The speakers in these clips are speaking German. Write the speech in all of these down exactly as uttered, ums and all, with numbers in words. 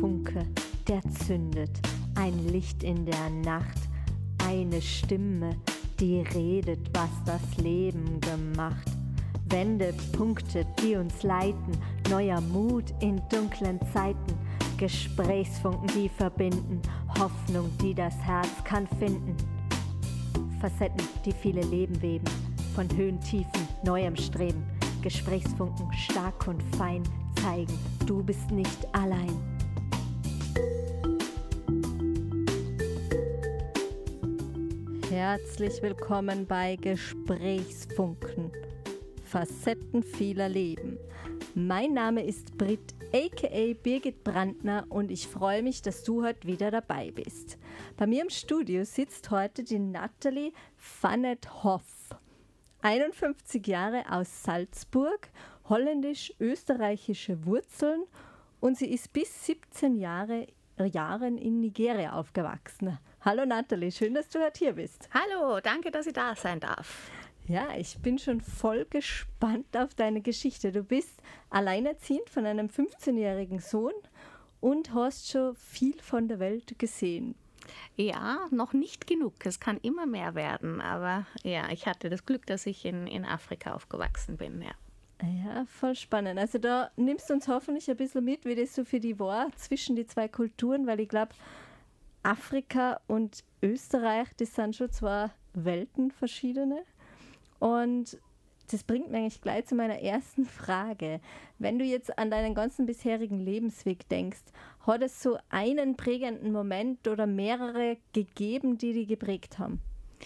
Funke, der zündet, ein Licht in der Nacht, eine Stimme, die redet, was das Leben gemacht. Wendepunkte, die uns leiten, neuer Mut in dunklen Zeiten, Gesprächsfunken, die verbinden, Hoffnung, die das Herz kann finden. Facetten, die viele Leben weben, von Höhen, Tiefen, neuem Streben, Gesprächsfunken stark und fein zeigen, du bist nicht allein. Herzlich willkommen bei Gesprächsfunken, Facetten vieler Leben. Mein Name ist Britt, aka Birgit Brandner, und ich freue mich, dass du heute wieder dabei bist. Bei mir im Studio sitzt heute die Nathalie Vannet-Hoff, einundfünfzig Jahre aus Salzburg, holländisch-österreichische Wurzeln, und sie ist bis siebzehn Jahre Jahren in Nigeria aufgewachsen. Hallo Nathalie, schön, dass du heute hier bist. Hallo, danke, dass ich da sein darf. Ja, ich bin schon voll gespannt auf deine Geschichte. Du bist alleinerziehend von einem fünfzehnjährigen Sohn und hast schon viel von der Welt gesehen. Ja, noch nicht genug. Es kann immer mehr werden. Aber ja, ich hatte das Glück, dass ich in, in Afrika aufgewachsen bin. Ja. Ja, voll spannend. Also da nimmst du uns hoffentlich ein bisschen mit, wie das so für die war zwischen die zwei Kulturen, weil ich glaube, Afrika und Österreich, das sind schon zwei Welten verschiedene. Und das bringt mich eigentlich gleich zu meiner ersten Frage. Wenn du jetzt an deinen ganzen bisherigen Lebensweg denkst, hat es so einen prägenden Moment oder mehrere gegeben, die dich geprägt haben?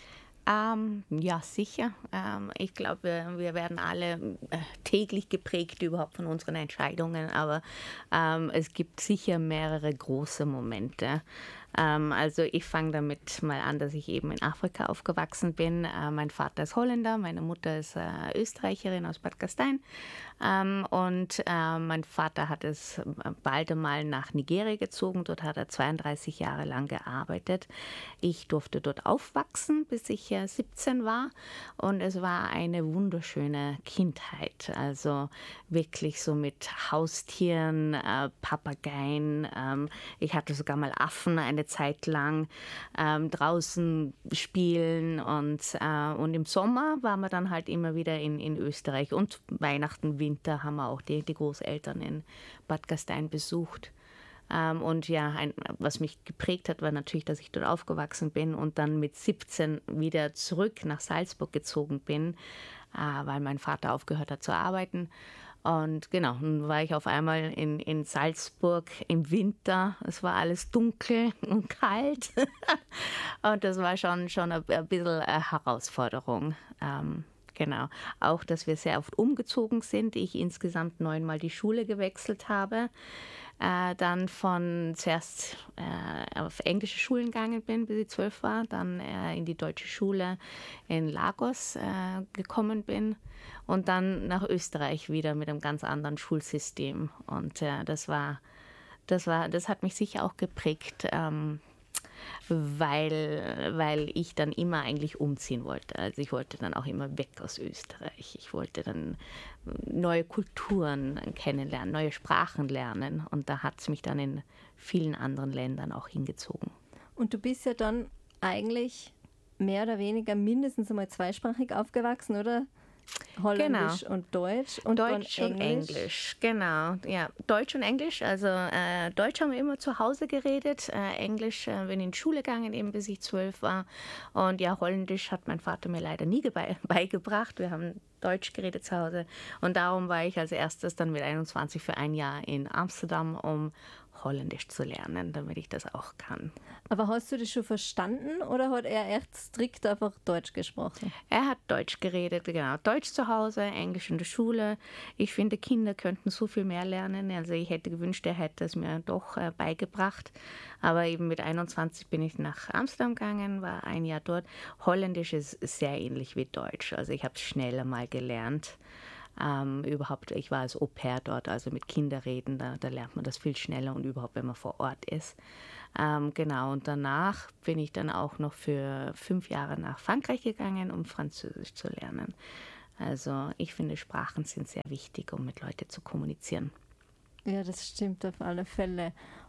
Ähm, ja, sicher. Ähm, ich glaube, wir, wir werden alle äh, täglich geprägt überhaupt von unseren Entscheidungen, aber ähm, es gibt sicher mehrere große Momente. Ähm, also ich fange damit mal an, dass ich eben in Afrika aufgewachsen bin. Äh, mein Vater ist Holländer, meine Mutter ist äh, Österreicherin aus Bad Gastein. Ähm, und äh, mein Vater hat es bald einmal nach Nigeria gezogen. Dort hat er zweiunddreißig Jahre lang gearbeitet. Ich durfte dort aufwachsen, bis ich äh, siebzehn war. Und es war eine wunderschöne Kindheit. Also wirklich so mit Haustieren, äh, Papageien. Ähm, ich hatte sogar mal Affen eine Zeit lang ähm, draußen spielen. Und, äh, und im Sommer waren wir dann halt immer wieder in, in Österreich. Und Weihnachten, Winter haben wir auch die, die Großeltern in Bad Gastein besucht. Ähm, und ja, ein, was mich geprägt hat, war natürlich, dass ich dort aufgewachsen bin und dann mit siebzehn wieder zurück nach Salzburg gezogen bin, äh, weil mein Vater aufgehört hat zu arbeiten. Und genau, dann war ich auf einmal in, in Salzburg im Winter. Es war alles dunkel und kalt. Und das war schon, schon ein, ein bisschen eine Herausforderung. Ähm, Genau. Auch, dass wir sehr oft umgezogen sind. Ich insgesamt neunmal die Schule gewechselt habe. Äh, dann von zuerst äh, auf englische Schulen gegangen bin, bis ich zwölf war. Dann äh, in die deutsche Schule in Lagos äh, gekommen bin. Und dann nach Österreich wieder mit einem ganz anderen Schulsystem. Und äh, das war, das war, das hat mich sicher auch geprägt. Ähm, Weil, weil ich dann immer eigentlich umziehen wollte. Also ich wollte dann auch immer weg aus Österreich. Ich wollte dann neue Kulturen kennenlernen, neue Sprachen lernen. Und da hat es mich dann in vielen anderen Ländern auch hingezogen. Und du bist ja dann eigentlich mehr oder weniger mindestens einmal zweisprachig aufgewachsen, oder? Holländisch genau. und Deutsch und Deutsch dann und Englisch. Englisch, genau. Ja, Deutsch und Englisch. Also äh, Deutsch haben wir immer zu Hause geredet. Äh, Englisch äh, bin in die Schule gegangen, eben bis ich zwölf war. Und ja, Holländisch hat mein Vater mir leider nie be- beigebracht. Wir haben Deutsch geredet zu Hause. Und darum war ich als erstes dann mit einundzwanzig für ein Jahr in Amsterdam, um Holländisch zu lernen, damit ich das auch kann. Aber hast du das schon verstanden oder hat er echt strikt einfach Deutsch gesprochen? Er hat Deutsch geredet, genau. Deutsch zu Hause, Englisch in der Schule. Ich finde, Kinder könnten so viel mehr lernen. Also ich hätte gewünscht, er hätte es mir doch äh, beigebracht. Aber eben mit einundzwanzig bin ich nach Amsterdam gegangen, war ein Jahr dort. Holländisch ist sehr ähnlich wie Deutsch. Also ich habe es schneller mal gelernt. Ähm, überhaupt, ich war als Au-pair dort, also mit Kinderreden, da, da lernt man das viel schneller und überhaupt, wenn man vor Ort ist. Ähm, genau, und danach bin ich dann auch noch für fünf Jahre nach Frankreich gegangen, um Französisch zu lernen. Also ich finde, Sprachen sind sehr wichtig, um mit Leuten zu kommunizieren. Ja, das stimmt auf alle Fälle.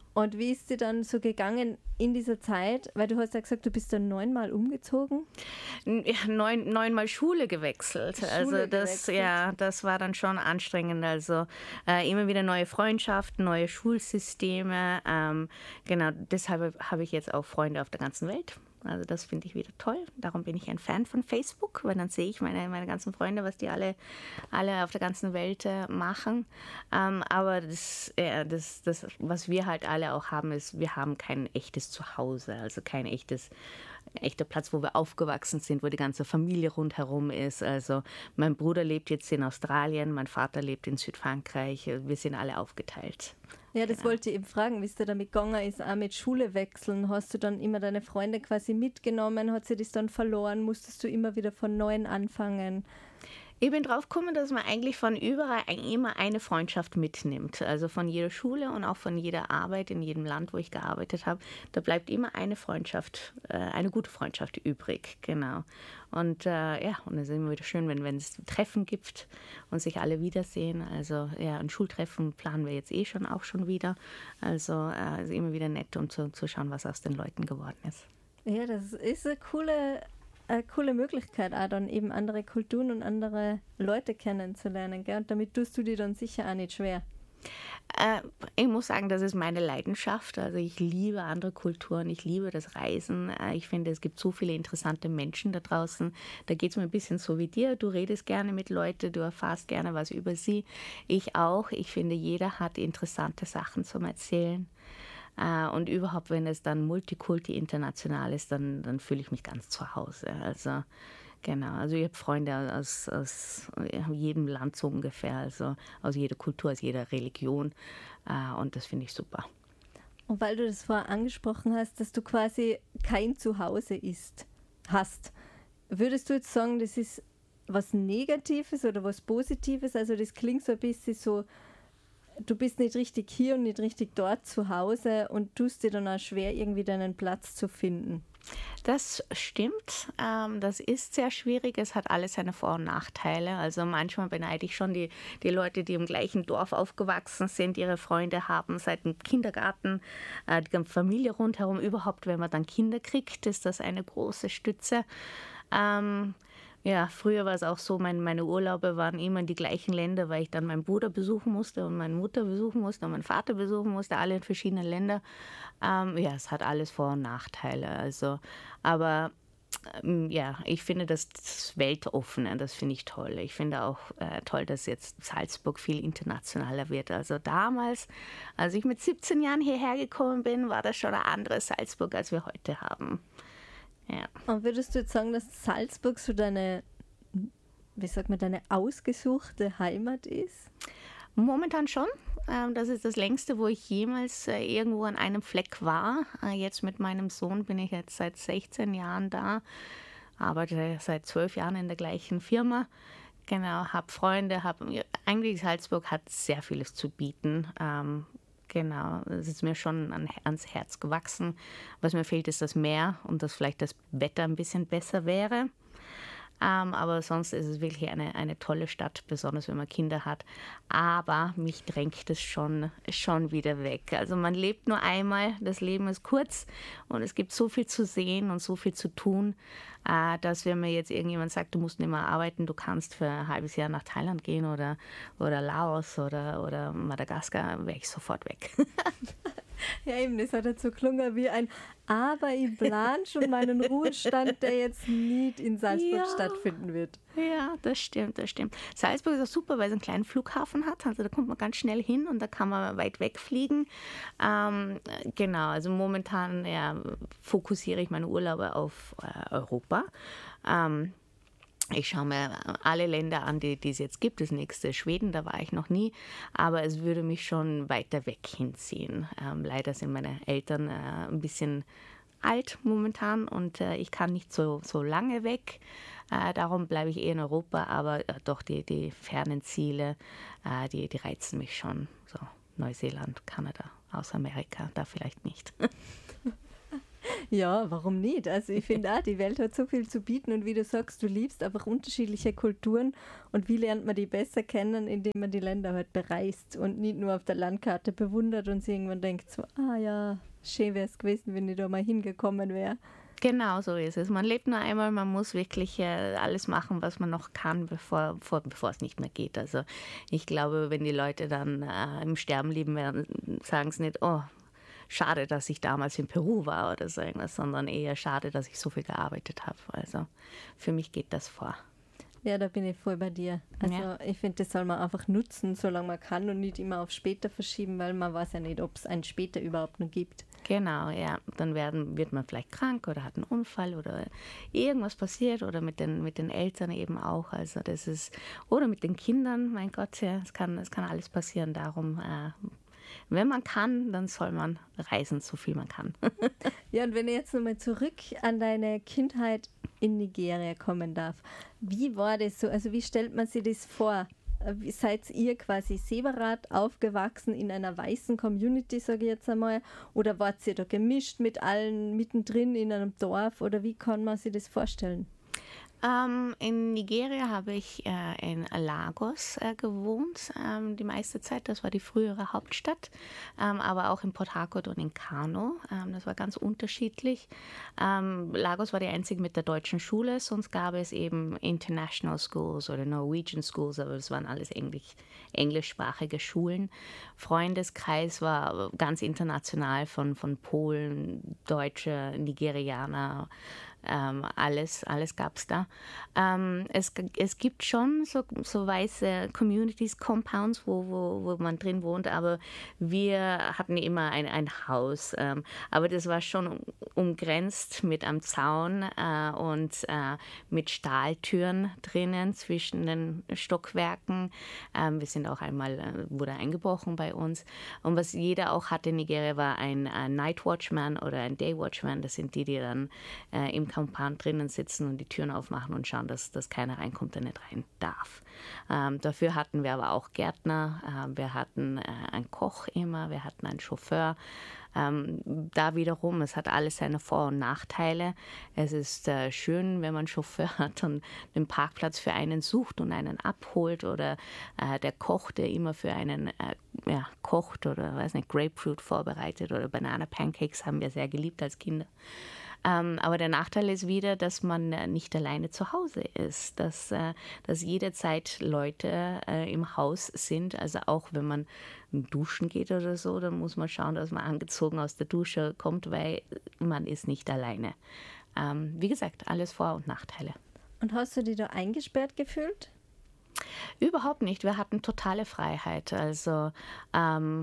Und wie ist sie dann so gegangen in dieser Zeit? Weil du hast ja gesagt, du bist dann neunmal umgezogen. Ja, neun, neunmal Schule gewechselt. Schule also das, gewechselt. Ja, das war dann schon anstrengend. Also äh, immer wieder neue Freundschaften, neue Schulsysteme. Ähm, genau, deshalb habe ich jetzt auch Freunde auf der ganzen Welt. Also das finde ich wieder toll. Darum bin ich ein Fan von Facebook, weil dann sehe ich meine, meine ganzen Freunde, was die alle, alle auf der ganzen Welt äh, machen. Ähm, aber das, äh, das, das, was wir halt alle auch haben, ist, wir haben kein echtes Zuhause, also kein echtes echter Platz, wo wir aufgewachsen sind, wo die ganze Familie rundherum ist. Also mein Bruder lebt jetzt in Australien, mein Vater lebt in Südfrankreich. Wir sind alle aufgeteilt. Ja, das genau. wollte ich eben fragen, wie es dir damit gegangen ist, auch mit Schule wechseln. Hast du dann immer deine Freunde quasi mitgenommen? Hat sie das dann verloren? Musstest du immer wieder von Neuem anfangen? Ich bin drauf gekommen, dass man eigentlich von überall immer eine Freundschaft mitnimmt. Also von jeder Schule und auch von jeder Arbeit in jedem Land, wo ich gearbeitet habe. Da bleibt immer eine Freundschaft, äh, eine gute Freundschaft übrig. Genau. Und äh, ja, und es ist immer wieder schön, wenn, wenn es Treffen gibt und sich alle wiedersehen. Also ja, ein Schultreffen planen wir jetzt eh schon auch schon wieder. Also äh, ist immer wieder nett, um zu, zu schauen, was aus den Leuten geworden ist. Ja, das ist eine coole eine coole Möglichkeit, auch dann eben andere Kulturen und andere Leute kennenzulernen. Gell? Und damit tust du dir dann sicher auch nicht schwer. Äh, ich muss sagen, das ist meine Leidenschaft. Also ich liebe andere Kulturen, ich liebe das Reisen. Äh, ich finde, es gibt so viele interessante Menschen da draußen. Da geht es mir ein bisschen so wie dir. Du redest gerne mit Leuten, du erfährst gerne was über sie. Ich auch. Ich finde, jeder hat interessante Sachen zum Erzählen. Und überhaupt, wenn es dann Multikulti international ist, dann, dann fühle ich mich ganz zu Hause. Also genau, also ich habe Freunde aus, aus jedem Land so ungefähr, also aus jeder Kultur, aus jeder Religion und das finde ich super. Und weil du das vorher angesprochen hast, dass du quasi kein Zuhause ist, hast, würdest du jetzt sagen, das ist was Negatives oder was Positives? Also das klingt so ein bisschen so, du bist nicht richtig hier und nicht richtig dort zu Hause und tust dir dann auch schwer, irgendwie deinen Platz zu finden. Das stimmt. Ähm, das ist sehr schwierig. Es hat alles seine Vor- und Nachteile. Also manchmal beneide ich schon die, die Leute, die im gleichen Dorf aufgewachsen sind, ihre Freunde haben seit dem Kindergarten, äh, die Familie rundherum. Überhaupt, wenn man dann Kinder kriegt, ist das eine große Stütze. Ähm, Ja, früher war es auch so, mein, meine Urlaube waren immer in die gleichen Länder, weil ich dann meinen Bruder besuchen musste und meine Mutter besuchen musste und meinen Vater besuchen musste, alle in verschiedenen Ländern. Ähm, ja, es hat alles Vor- und Nachteile. Also, aber ähm, ja, ich finde das, das Weltoffene, das finde ich toll. Ich finde auch äh, toll, dass jetzt Salzburg viel internationaler wird. Also damals, als ich mit siebzehn Jahren hierher gekommen bin, war das schon ein anderes Salzburg, als wir heute haben. Ja. Und würdest du jetzt sagen, dass Salzburg so deine, wie sagt man, deine ausgesuchte Heimat ist? Momentan schon. Das ist das längste, wo ich jemals irgendwo an einem Fleck war. Jetzt mit meinem Sohn bin ich jetzt seit sechzehn Jahren da, arbeite seit zwölf Jahren in der gleichen Firma. Genau, habe Freunde, habe eigentlich Salzburg hat sehr vieles zu bieten. Genau, es ist mir schon an, ans Herz gewachsen. Was mir fehlt, ist das Meer und dass vielleicht das Wetter ein bisschen besser wäre. Ähm, aber sonst ist es wirklich eine, eine tolle Stadt, besonders wenn man Kinder hat. Aber mich drängt es schon, schon wieder weg. Also man lebt nur einmal, das Leben ist kurz und es gibt so viel zu sehen und so viel zu tun, äh, dass wenn mir jetzt irgendjemand sagt, du musst nicht mehr arbeiten, du kannst für ein halbes Jahr nach Thailand gehen oder, oder Laos oder, oder Madagaskar, wäre ich sofort weg. Ja, eben, das hat jetzt so geklungen wie ein aber ich plane schon meinen Ruhestand, der jetzt nicht in Salzburg ja. stattfinden wird. Ja, das stimmt, das stimmt. Salzburg ist auch super, weil es einen kleinen Flughafen hat, also da kommt man ganz schnell hin und da kann man weit wegfliegen. Ähm, genau, also momentan ja, fokussiere ich meine Urlaube auf äh, Europa. Ähm, Ich schaue mir alle Länder an, die, die es jetzt gibt. Das nächste Schweden, da war ich noch nie. Aber es würde mich schon weiter weg hinziehen. Ähm, leider sind meine Eltern äh, ein bisschen alt momentan und äh, ich kann nicht so, so lange weg. Äh, darum bleibe ich eh in Europa. Aber äh, doch die, die fernen Ziele, äh, die, die reizen mich schon. So Neuseeland, Kanada, aus Amerika, da vielleicht nicht. Ja, warum nicht? Also ich finde auch, die Welt hat so viel zu bieten und wie du sagst, du liebst einfach unterschiedliche Kulturen und wie lernt man die besser kennen, indem man die Länder halt bereist und nicht nur auf der Landkarte bewundert und sich irgendwann denkt so, ah ja, schön wäre es gewesen, wenn ich da mal hingekommen wäre. Genau so ist es. Man lebt nur einmal, man muss wirklich äh, alles machen, was man noch kann, bevor, vor, bevor es nicht mehr geht. Also ich glaube, wenn die Leute dann äh, im Sterben liegen werden, sagen sie nicht, oh, schade, dass ich damals in Peru war oder so irgendwas, sondern eher schade, dass ich so viel gearbeitet habe. Also für mich geht das vor. Ja, da bin ich voll bei dir. Also Ja. ich finde, das soll man einfach nutzen, solange man kann und nicht immer auf später verschieben, weil man weiß ja nicht, ob es ein später überhaupt noch gibt. Genau, ja. Dann werden, wird man vielleicht krank oder hat einen Unfall oder irgendwas passiert oder mit den, mit den Eltern eben auch. Also das ist, oder mit den Kindern, mein Gott, ja, es kann, es kann alles passieren. Darum, äh, wenn man kann, dann soll man reisen, so viel man kann. Ja, und wenn ich jetzt nochmal zurück an deine Kindheit in Nigeria kommen darf, wie war das so? Also wie stellt man sich das vor? Wie seid ihr quasi separat aufgewachsen in einer weißen Community, sage ich jetzt einmal? Oder wart ihr da gemischt mit allen mittendrin in einem Dorf? Oder wie kann man sich das vorstellen? Ähm, in Nigeria habe ich äh, in Lagos äh, gewohnt, ähm, die meiste Zeit. Das war die frühere Hauptstadt, ähm, aber auch in Port Harcourt und in Kano. Ähm, das war ganz unterschiedlich. Ähm, Lagos war die einzige mit der deutschen Schule, sonst gab es eben International Schools oder Norwegian Schools, aber das waren alles englisch, englischsprachige Schulen. Freundeskreis war ganz international von, von Polen, Deutsche, Nigerianer. Ähm, alles, alles gab es da. Ähm, es, es gibt schon so, so weiße Communities, Compounds, wo, wo, wo man drin wohnt, aber wir hatten immer ein, ein Haus. Ähm, aber das war schon umgrenzt mit einem Zaun äh, und äh, mit Stahltüren drinnen zwischen den Stockwerken. Ähm, wir sind auch einmal, äh, wurde eingebrochen bei uns. Und was jeder auch hatte in Nigeria, war ein, ein Night Watchman oder ein Day Watchman. Das sind die, die dann äh, im Compound drinnen sitzen und die Türen aufmachen und schauen, dass, dass keiner reinkommt, der nicht rein darf. Ähm, dafür hatten wir aber auch Gärtner, äh, wir hatten äh, einen Koch immer, wir hatten einen Chauffeur. Ähm, da wiederum, es hat alles seine Vor- und Nachteile. Es ist äh, schön, wenn man einen Chauffeur hat und den Parkplatz für einen sucht und einen abholt oder äh, der Koch, der immer für einen äh, ja, kocht oder weiß nicht, Grapefruit vorbereitet oder Banana Pancakes haben wir sehr geliebt als Kinder. Ähm, aber der Nachteil ist wieder, dass man äh, nicht alleine zu Hause ist, dass, äh, dass jederzeit Leute äh, im Haus sind. Also auch wenn man duschen geht oder so, dann muss man schauen, dass man angezogen aus der Dusche kommt, weil man ist nicht alleine. Ähm, wie gesagt, alles Vor- und Nachteile. Und hast du dich da eingesperrt gefühlt? Überhaupt nicht. Wir hatten totale Freiheit. Also ähm,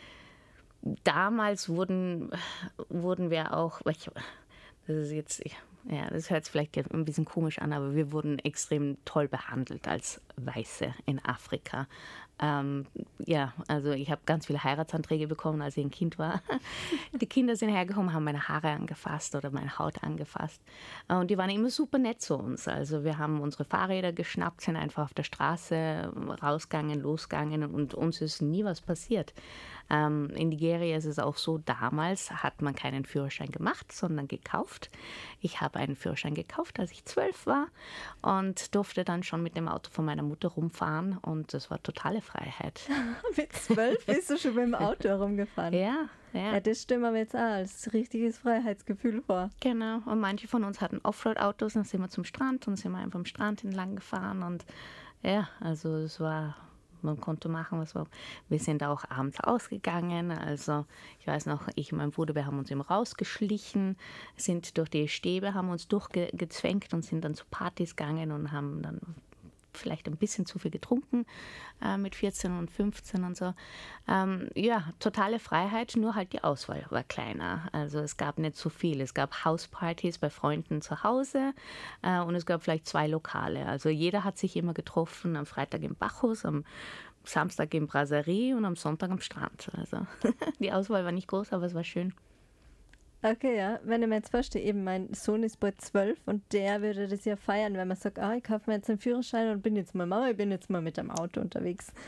damals wurden, wurden wir auch... Ich, Das ist jetzt, ja, das hört sich vielleicht ein bisschen komisch an, aber wir wurden extrem toll behandelt als Weiße in Afrika. Ähm, ja, also ich habe ganz viele Heiratsanträge bekommen, als ich ein Kind war. Die Kinder sind hergekommen, haben meine Haare angefasst oder meine Haut angefasst. Und die waren immer super nett zu uns. Also wir haben unsere Fahrräder geschnappt, sind einfach auf der Straße rausgegangen, losgegangen und uns ist nie was passiert. Ähm, in Nigeria ist es auch so, damals hat man keinen Führerschein gemacht, sondern gekauft. Ich habe einen Führerschein gekauft, als ich zwölf war und durfte dann schon mit dem Auto von meiner Mutter rumfahren und das war totale Freiheit. Mit zwölf bist du schon mit dem Auto herumgefahren? Ja, ja. Ja, das stellen wir mir jetzt auch als richtiges Freiheitsgefühl vor. Genau, und manche von uns hatten Offroad-Autos, dann sind wir zum Strand und sind wir einfach am Strand entlang gefahren und ja, also es war... Man konnte machen, was war. Wir sind auch abends ausgegangen. Also ich weiß noch, ich und mein Bruder, wir haben uns immer rausgeschlichen, sind durch die Stäbe, haben uns durchgezwängt und sind dann zu Partys gegangen und haben dann vielleicht ein bisschen zu viel getrunken äh, mit vierzehn und fünfzehn und so. Ähm, ja, totale Freiheit, nur halt die Auswahl war kleiner. Also es gab nicht so viel. Es gab Hauspartys bei Freunden zu Hause äh, und es gab vielleicht zwei Lokale. Also jeder hat sich immer getroffen, am Freitag im Bachhaus, am Samstag im Brasserie und am Sonntag am Strand. Also die Auswahl war nicht groß, aber es war schön. Okay, ja. Wenn ich mir jetzt vorstelle, eben mein Sohn ist bald zwölf und der würde das ja feiern, wenn man sagt, ah, ich kaufe mir jetzt einen Führerschein und bin jetzt mal Mama, ich bin jetzt mal mit dem Auto unterwegs.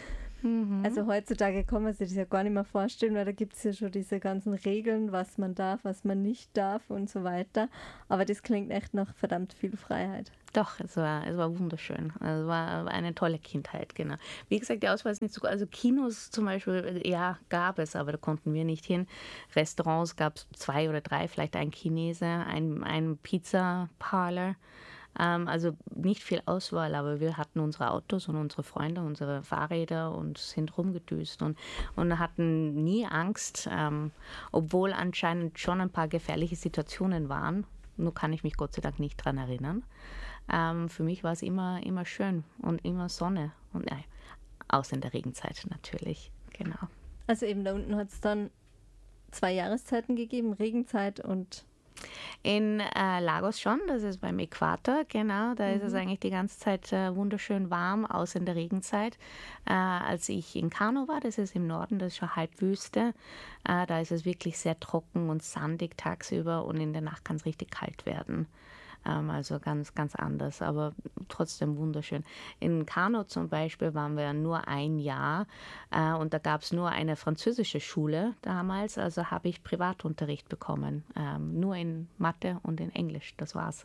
Mhm. Also heutzutage kann man sich das ja gar nicht mehr vorstellen, weil da gibt es ja schon diese ganzen Regeln, was man darf, was man nicht darf und so weiter. Aber das klingt echt nach verdammt viel Freiheit. Doch, es war, es war wunderschön. Es war eine tolle Kindheit, genau. Wie gesagt, die Auswahl ist nicht so gut. Also Kinos zum Beispiel, ja, gab es, aber da konnten wir nicht hin. Restaurants gab es zwei oder drei, vielleicht ein Chinese, ein, ein Pizza-Parlor. Ähm, also nicht viel Auswahl, aber wir hatten unsere Autos und unsere Freunde, unsere Fahrräder und sind rumgedüst und, und hatten nie Angst, ähm, obwohl anscheinend schon ein paar gefährliche Situationen waren. Nur kann ich mich Gott sei Dank nicht dran erinnern. Ähm, für mich war es immer, immer schön und immer Sonne. Und ja, außer in der Regenzeit natürlich, genau. Also eben da unten hat es dann zwei Jahreszeiten gegeben, Regenzeit und... In äh, Lagos schon, das ist beim Äquator, genau. Da mhm. ist es eigentlich die ganze Zeit äh, wunderschön warm, außer in der Regenzeit. Äh, als ich in Kano war, das ist im Norden, das ist schon Halbwüste, äh, da ist es wirklich sehr trocken und sandig tagsüber und in der Nacht kann es richtig kalt werden. Ähm, also ganz, ganz anders, aber trotzdem wunderschön. In Kano zum Beispiel waren wir nur ein Jahr äh, und da gab es nur eine französische Schule damals, also habe ich Privatunterricht bekommen, ähm, nur in Mathe und in Englisch, das war's.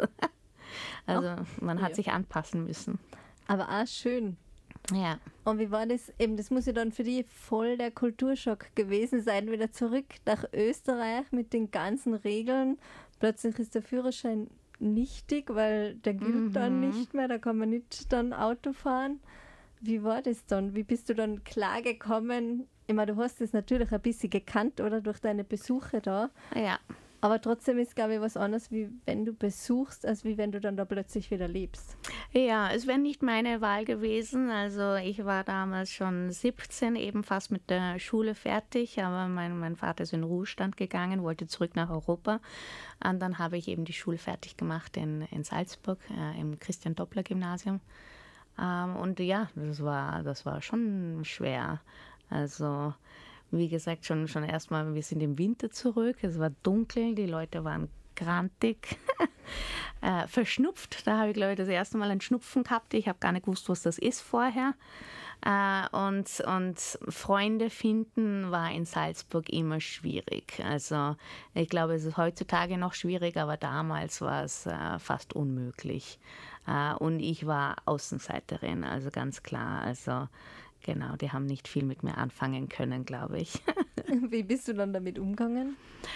Also oh, man hat ja. sich anpassen müssen. Aber auch schön. Ja. Und wie war das eben, das muss ja dann für dich voll der Kulturschock gewesen sein, wieder zurück nach Österreich mit den ganzen Regeln. Plötzlich ist der Führerschein nichtig, weil der gilt mhm. dann nicht mehr, da kann man nicht dann Auto fahren. Wie war das dann? Wie bist du dann klargekommen? Ich meine, du hast das natürlich ein bisschen gekannt, oder, durch deine Besuche da. Ja. Aber trotzdem ist, glaube ich, was anderes, wie wenn du besuchst, als wie wenn du dann da plötzlich wieder lebst. Ja, es wäre nicht meine Wahl gewesen. Also ich war damals schon siebzehn, eben fast mit der Schule fertig, aber mein, mein Vater ist in den Ruhestand gegangen, wollte zurück nach Europa. Und dann habe ich eben die Schule fertig gemacht in, in Salzburg, äh, im Christian-Doppler-Gymnasium. Ähm, und ja, das war, das war schon schwer. Also wie gesagt, schon, schon erstmal, wir sind im Winter zurück, es war dunkel, die Leute waren grantig, äh, verschnupft. Da habe ich, glaube ich, das erste Mal einen Schnupfen gehabt. Ich habe gar nicht gewusst, was das ist vorher. Äh, und, und Freunde finden war in Salzburg immer schwierig. Also ich glaube, es ist heutzutage noch schwierig, aber damals war es äh, fast unmöglich. Äh, und ich war Außenseiterin, also ganz klar. Also genau, die haben nicht viel mit mir anfangen können, glaube ich. Wie bist du dann damit umgegangen?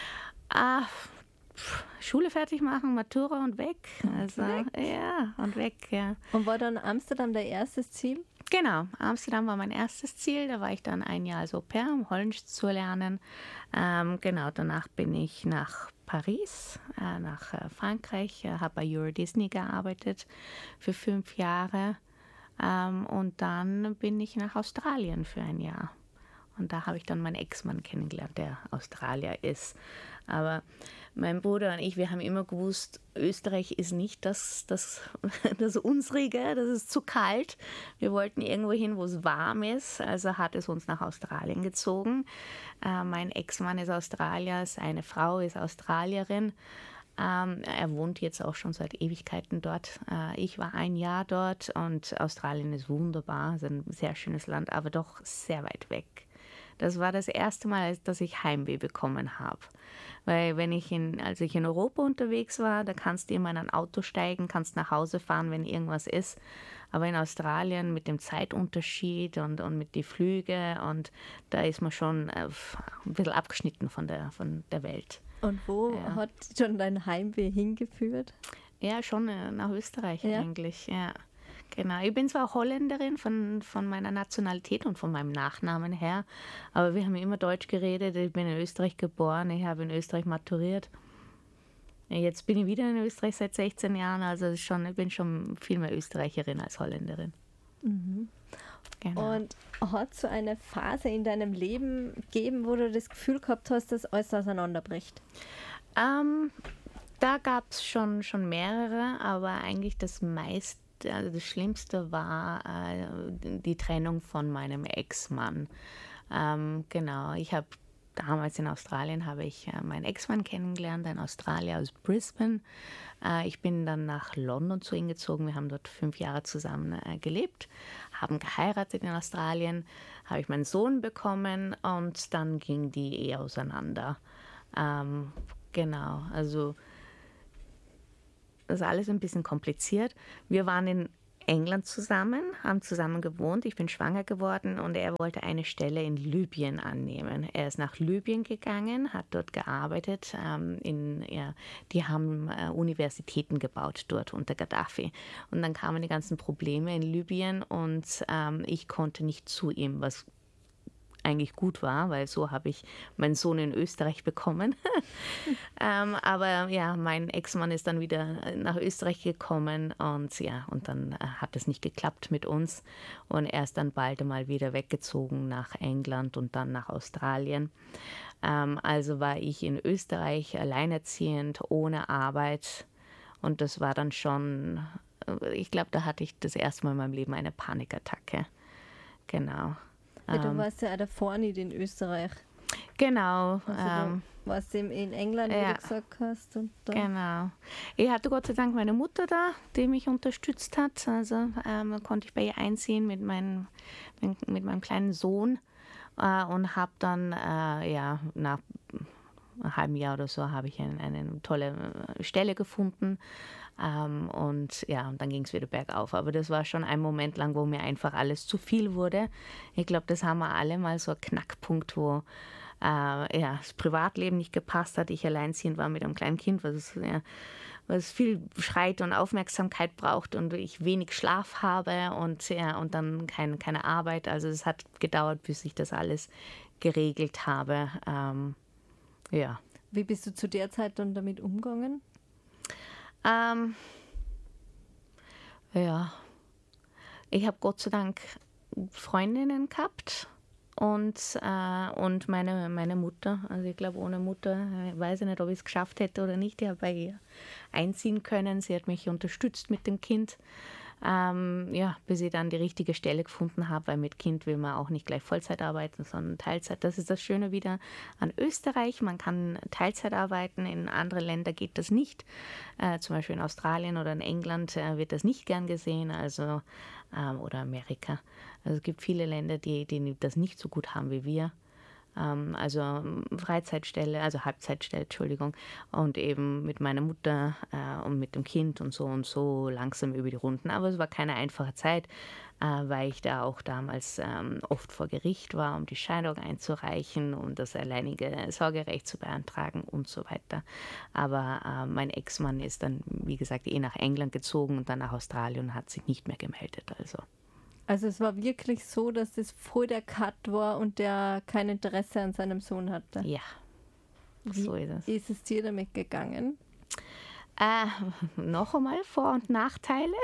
Ah, Schule fertig machen, Matura und weg. Also, weg? Ja, und weg, ja. Und war dann Amsterdam dein erstes Ziel? Genau, Amsterdam war mein erstes Ziel. Da war ich dann ein Jahr als Au-pair, um Holländisch zu lernen. Ähm, genau, danach bin ich nach Paris, äh, nach äh, Frankreich, äh, habe bei Euro Disney gearbeitet für fünf Jahre. Ähm, und dann bin ich nach Australien für ein Jahr. Und da habe ich dann meinen Ex-Mann kennengelernt, der Australier ist. Aber mein Bruder und ich, wir haben immer gewusst, Österreich ist nicht das, das, das unsrige, das ist zu kalt. Wir wollten irgendwo hin, wo es warm ist, also hat es uns nach Australien gezogen. Äh, mein Ex-Mann ist Australier, seine Frau ist Australierin. Ähm, er wohnt jetzt auch schon seit Ewigkeiten dort. Äh, ich war ein Jahr dort und Australien ist wunderbar, ist ein sehr schönes Land, aber doch sehr weit weg. Das war das erste Mal, dass ich Heimweh bekommen habe. Weil wenn ich in, als ich in Europa unterwegs war, da kannst du immer in ein Auto steigen, kannst nach Hause fahren, wenn irgendwas ist. Aber in Australien mit dem Zeitunterschied und, und mit den Flügen, und da ist man schon äh, ein bisschen abgeschnitten von der, von der Welt. Und wo ja. hat schon dein Heimweh hingeführt? Ja, schon nach Österreich ja. eigentlich, ja. Genau, ich bin zwar Holländerin von, von meiner Nationalität und von meinem Nachnamen her, aber wir haben immer Deutsch geredet. Ich bin in Österreich geboren, ich habe in Österreich maturiert. Jetzt bin ich wieder in Österreich seit sechzehn Jahren, also schon, ich bin schon viel mehr Österreicherin als Holländerin. Mhm. Genau. Und hat es so eine Phase in deinem Leben gegeben, wo du das Gefühl gehabt hast, dass alles auseinanderbricht? Ähm, da gab es schon, schon mehrere, aber eigentlich das meiste, also das Schlimmste war äh, die Trennung von meinem Ex-Mann. Ähm, genau, ich habe damals in Australien habe ich äh, meinen Ex-Mann kennengelernt, ein Australier aus Brisbane. Äh, ich bin dann nach London zu ihm gezogen. Wir haben dort fünf Jahre zusammen äh, gelebt, haben geheiratet in Australien, habe ich meinen Sohn bekommen und dann ging die Ehe auseinander. Ähm, genau, also das ist alles ein bisschen kompliziert. Wir waren in England zusammen, haben zusammen gewohnt. Ich bin schwanger geworden und er wollte eine Stelle in Libyen annehmen. Er ist nach Libyen gegangen, hat dort gearbeitet. Ähm, in, ja, die haben äh, Universitäten gebaut dort unter Gaddafi. Und dann kamen die ganzen Probleme in Libyen und ähm, ich konnte nicht zu ihm, was eigentlich gut war, weil so habe ich meinen Sohn in Österreich bekommen. ähm, aber ja, mein Ex-Mann ist dann wieder nach Österreich gekommen und ja, und dann äh, hat es nicht geklappt mit uns und er ist dann bald mal wieder weggezogen nach England und dann nach Australien. Ähm, also war ich in Österreich alleinerziehend, ohne Arbeit und das war dann schon, ich glaube, da hatte ich das erste Mal in meinem Leben eine Panikattacke. Genau. Ja, du warst ja auch davor nicht in Österreich. Genau. Also Ähm, du warst eben in England, wie ja, du gesagt hast. Und dann genau. Ich hatte Gott sei Dank meine Mutter da, die mich unterstützt hat. Also ähm, konnte ich bei ihr einziehen mit, mein, mit meinem kleinen Sohn äh, und habe dann, äh, ja, nach einem halben Jahr oder so habe ich ein, eine tolle Stelle gefunden. Ähm, und ja, und dann ging es wieder bergauf. Aber das war schon ein Moment lang, wo mir einfach alles zu viel wurde. Ich glaube, das haben wir alle mal so einen Knackpunkt, wo äh, ja, das Privatleben nicht gepasst hat. Ich alleinziehend war mit einem kleinen Kind, was, ja, was viel schreit und Aufmerksamkeit braucht und ich wenig Schlaf habe und, ja, und dann kein, keine Arbeit. Also es hat gedauert, bis ich das alles geregelt habe. Ähm, ja. Wie bist du zu der Zeit dann damit umgegangen? Ähm, ja, ich habe Gott sei Dank Freundinnen gehabt und, äh, und meine, meine Mutter. Also ich glaube, ohne Mutter äh, weiß ich nicht, ob ich es geschafft hätte oder nicht. Ich habe bei ihr einziehen können. Sie hat mich unterstützt mit dem Kind. Ähm, ja, bis ich dann die richtige Stelle gefunden habe, weil mit Kind will man auch nicht gleich Vollzeit arbeiten, sondern Teilzeit. Das ist das Schöne wieder an Österreich. Man kann Teilzeit arbeiten, in anderen Ländern geht das nicht. Äh, zum Beispiel in Australien oder in England äh, wird das nicht gern gesehen, also ähm, oder Amerika. Also es gibt viele Länder, die, die das nicht so gut haben wie wir. Also Freizeitstelle, also Halbzeitstelle, Entschuldigung, und eben mit meiner Mutter äh, und mit dem Kind und so und so langsam über die Runden. Aber es war keine einfache Zeit, äh, weil ich da auch damals ähm, oft vor Gericht war, um die Scheidung einzureichen und das alleinige Sorgerecht zu beantragen und so weiter. Aber äh, mein Ex-Mann ist dann, wie gesagt, eh nach England gezogen und dann nach Australien und hat sich nicht mehr gemeldet. Also. Also es war wirklich so, dass das voll der Cut war und der kein Interesse an seinem Sohn hatte. Ja, so ist es. Wie ist es dir damit gegangen? Äh, noch einmal Vor- und Nachteile.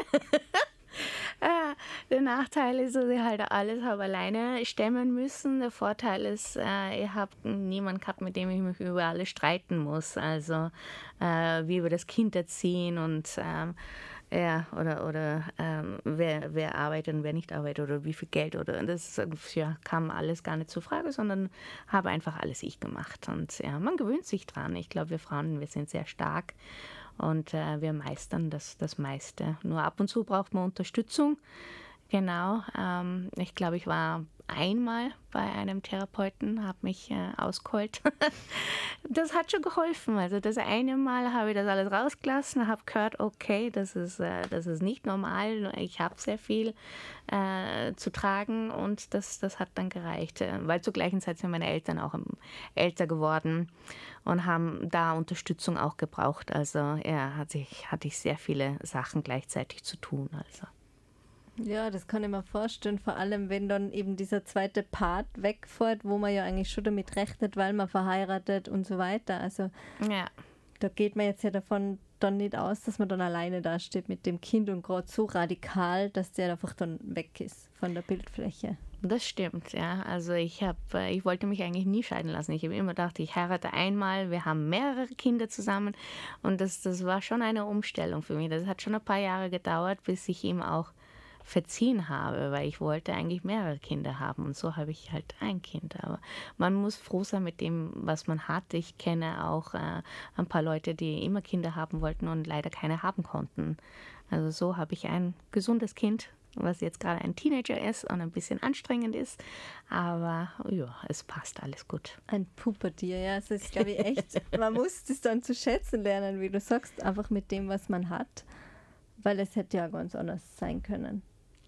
äh, der Nachteil ist, dass ich halt alles habe alleine stemmen müssen. Der Vorteil ist, äh, ich habe niemanden gehabt, mit dem ich mich über alles streiten muss. Also äh, wie über das Kind erziehen und ähm, ja, oder, oder ähm, wer, wer arbeitet und wer nicht arbeitet oder wie viel Geld oder das ja, kam alles gar nicht zur Frage, sondern habe einfach alles ich gemacht. Und ja, man gewöhnt sich dran. Ich glaube, wir Frauen, wir sind sehr stark und äh, wir meistern das, das meiste. Nur ab und zu braucht man Unterstützung. Genau. Ähm, ich glaube, ich war einmal bei einem Therapeuten, habe mich äh, ausgeheult. Das hat schon geholfen. Also das eine Mal habe ich das alles rausgelassen, habe gehört, okay, das ist, äh, das ist nicht normal. Ich habe sehr viel äh, zu tragen und das, das hat dann gereicht. Weil zur gleichen Zeit sind meine Eltern auch älter geworden und haben da Unterstützung auch gebraucht. Also ja, hatte ich, hatte ich sehr viele Sachen gleichzeitig zu tun. Also. Ja, das kann ich mir vorstellen, vor allem wenn dann eben dieser zweite Part wegfällt, wo man ja eigentlich schon damit rechnet, weil man verheiratet und so weiter. Also ja. Da geht man jetzt ja davon dann nicht aus, dass man dann alleine dasteht mit dem Kind und gerade so radikal, dass der einfach dann weg ist von der Bildfläche. Das stimmt, ja. Also ich habe, ich wollte mich eigentlich nie scheiden lassen. Ich habe immer gedacht, ich heirate einmal, wir haben mehrere Kinder zusammen und das, das war schon eine Umstellung für mich. Das hat schon ein paar Jahre gedauert, bis ich ihm auch verziehen habe, weil ich wollte eigentlich mehrere Kinder haben und so habe ich halt ein Kind. Aber man muss froh sein mit dem, was man hat. Ich kenne auch äh, ein paar Leute, die immer Kinder haben wollten und leider keine haben konnten. Also so habe ich ein gesundes Kind, was jetzt gerade ein Teenager ist und ein bisschen anstrengend ist. Aber ja, es passt alles gut. Ein Pubertier, ja. Also es ist, glaube ich, echt, man muss das dann zu schätzen lernen, wie du sagst, einfach mit dem, was man hat. Weil es hätte ja ganz anders sein können.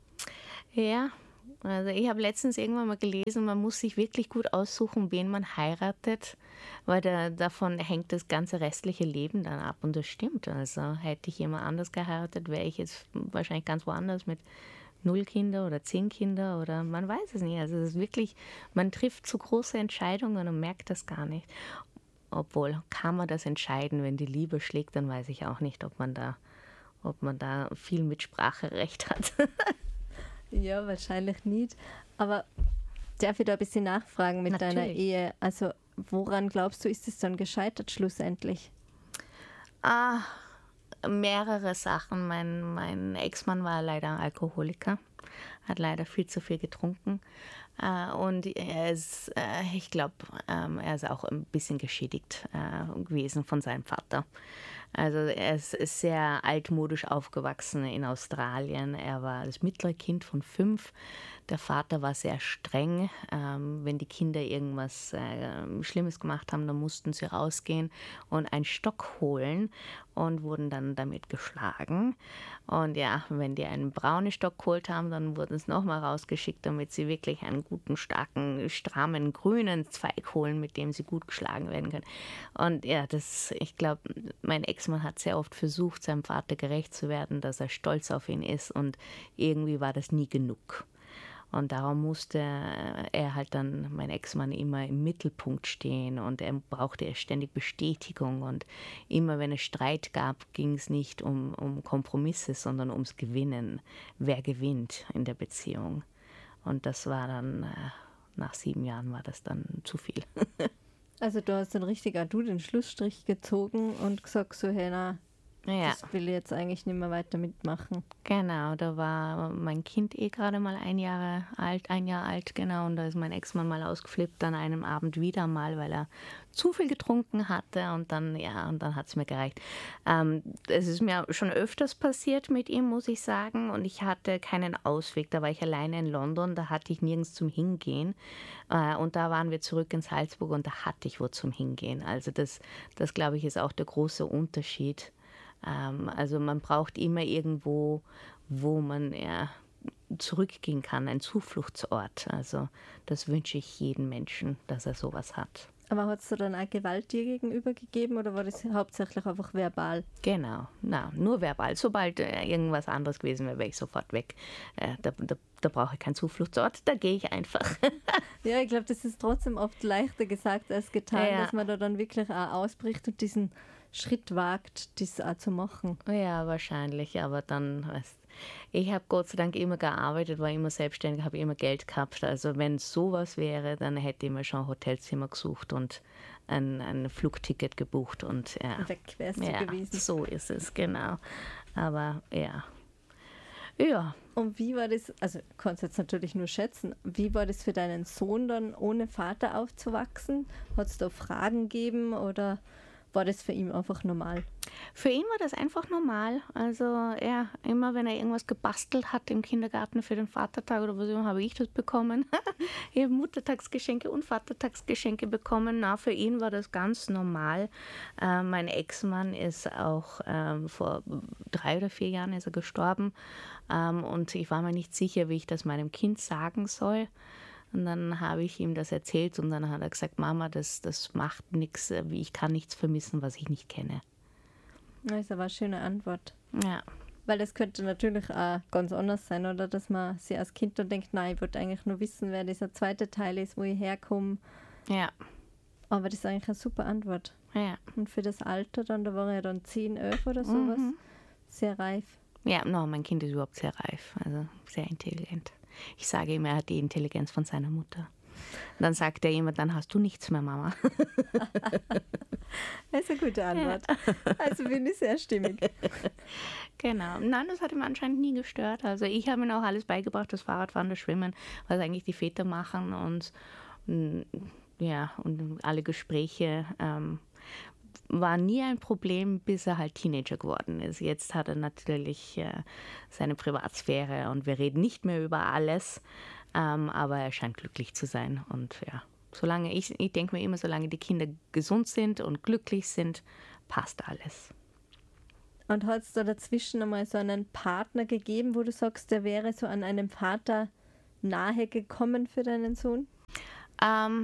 Ja, also ich habe letztens irgendwann mal gelesen, man muss sich wirklich gut aussuchen, wen man heiratet, weil da, davon hängt das ganze restliche Leben dann ab. Und das stimmt. Also hätte ich jemand anders geheiratet, wäre ich jetzt wahrscheinlich ganz woanders mit null Kinder oder zehn Kinder oder man weiß es nicht. Also es ist wirklich, man trifft zu große Entscheidungen und merkt das gar nicht. Obwohl, kann man das entscheiden, wenn die Liebe schlägt, dann weiß ich auch nicht, ob man da, ob man da viel Mitspracherecht hat. Ja, wahrscheinlich nicht. Aber darf ich da ein bisschen nachfragen mit Natürlich. deiner Ehe? Also woran glaubst du, ist es dann gescheitert schlussendlich? Ah, mehrere Sachen. Mein, mein Ex-Mann war leider Alkoholiker, hat leider viel zu viel getrunken. Äh, und er ist, äh, ich glaube, ähm, er ist auch ein bisschen geschädigt äh, gewesen von seinem Vater. Also er ist, ist sehr altmodisch aufgewachsen in Australien. Er war das mittlere Kind von fünf. Der Vater war sehr streng. Ähm, wenn die Kinder irgendwas äh, Schlimmes gemacht haben, dann mussten sie rausgehen und einen Stock holen und wurden dann damit geschlagen. Und ja, wenn die einen braunen Stock geholt haben, dann wurden sie nochmal rausgeschickt, damit sie wirklich einen guten, starken, strammen, grünen Zweig holen, mit dem sie gut geschlagen werden können. Und ja, das, ich glaube, mein Ex-Mann hat sehr oft versucht, seinem Vater gerecht zu werden, dass er stolz auf ihn ist und irgendwie war das nie genug. Und darum musste er halt dann, mein Ex-Mann, immer im Mittelpunkt stehen und er brauchte ständig Bestätigung. Und immer wenn es Streit gab, ging es nicht um, um Kompromisse, sondern ums Gewinnen. Wer gewinnt in der Beziehung? Und das war dann, nach sieben Jahren war das dann zu viel. Also du hast dann richtig auch du den Schlussstrich gezogen und gesagt so, hey, na, Ja. das will ich jetzt eigentlich nicht mehr weiter mitmachen. Genau, da war mein Kind eh gerade mal ein Jahr alt, ein Jahr alt, genau, und da ist mein Ex-Mann mal ausgeflippt an einem Abend wieder mal, weil er zu viel getrunken hatte und dann, ja, und dann hat es mir gereicht. Ähm, es ist mir schon öfters passiert mit ihm, muss ich sagen, und ich hatte keinen Ausweg. Da war ich alleine in London, da hatte ich nirgends zum Hingehen äh, und da waren wir zurück in Salzburg und da hatte ich wo zum Hingehen. Also das, das glaube ich, ist auch der große Unterschied. Also man braucht immer irgendwo, wo man ja, zurückgehen kann, ein Zufluchtsort. Also das wünsche ich jedem Menschen, dass er sowas hat. Aber hat es da dann auch Gewalt dir gegenüber gegeben oder war das hauptsächlich einfach verbal? Genau, na, nur verbal. Sobald äh, irgendwas anderes gewesen wäre, wäre ich sofort weg. Äh, da, da, da brauche ich keinen Zufluchtsort, da gehe ich einfach. Ja, ich glaube, das ist trotzdem oft leichter gesagt als getan, Ja. dass man da dann wirklich auch ausbricht und diesen Schritt wagt, das auch zu machen. Ja, wahrscheinlich, aber dann, weißt, ich habe Gott sei Dank immer gearbeitet, war immer selbstständig, habe immer Geld gehabt. Also wenn sowas wäre, dann hätte ich mir schon ein Hotelzimmer gesucht und ein, ein Flugticket gebucht und ja. Weg wärst du Ja, gewesen. so ist es, genau. Aber ja. Ja. Und wie war das, also kannst jetzt natürlich nur schätzen, wie war das für deinen Sohn dann ohne Vater aufzuwachsen? Hat es da Fragen gegeben oder war das für ihn einfach normal? Für ihn war das einfach normal. Also ja, immer wenn er irgendwas gebastelt hat im Kindergarten für den Vatertag oder was immer, habe ich das bekommen. Ich habe Muttertagsgeschenke und Vatertagsgeschenke bekommen. Na, für ihn war das ganz normal. Äh, mein Ex-Mann ist auch ähm, vor drei oder vier Jahren ist er gestorben. Ähm, und ich war mir nicht sicher, wie ich das meinem Kind sagen soll. Und dann habe ich ihm das erzählt und dann hat er gesagt, Mama, das, das macht nichts, ich kann nichts vermissen, was ich nicht kenne. Das ist aber eine schöne Antwort. Ja. Weil das könnte natürlich auch ganz anders sein, oder? Dass man sich als Kind dann denkt, nein, ich wollte eigentlich nur wissen, wer dieser zweite Teil ist, wo ich herkomme. Ja. Aber das ist eigentlich eine super Antwort. Ja. Und für das Alter dann, da war er ja dann zehn, elf oder sowas, Mhm. sehr reif. Ja, no, mein Kind ist überhaupt sehr reif, also sehr intelligent. Ich sage ihm, er hat die Intelligenz von seiner Mutter. Und dann sagt er immer, dann hast du nichts mehr, Mama. Das ist eine gute Antwort. Ja. Also bin ich sehr stimmig. Genau. Nein, das hat ihm anscheinend nie gestört. Also ich habe ihm auch alles beigebracht, das Fahrradfahren, das Schwimmen, was eigentlich die Väter machen und ja, und alle Gespräche ähm, war nie ein Problem, bis er halt Teenager geworden ist. Jetzt hat er natürlich äh, seine Privatsphäre und wir reden nicht mehr über alles, ähm, aber er scheint glücklich zu sein. Und ja, solange ich, ich denke mir immer, solange die Kinder gesund sind und glücklich sind, passt alles. Und hat es da dazwischen einmal so einen Partner gegeben, wo du sagst, der wäre so an einem Vater nahe gekommen für deinen Sohn? Ähm,